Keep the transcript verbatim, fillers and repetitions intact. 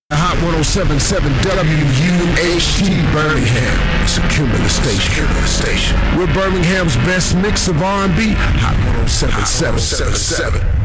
Hot ten seventy-seven W U H T Birmingham. It's a cumulus station. Cumulus station. We're Birmingham's best mix of R and B. Hot ten seventy-seven.